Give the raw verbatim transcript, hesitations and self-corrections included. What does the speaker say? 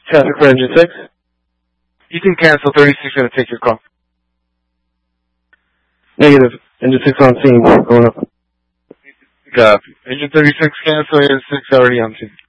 Traffic for engine six. You can cancel. thirty-six going to take your call. Negative. Engine six on scene. Going up. Copy. Engine thirty-six cancel. Engine six already on scene.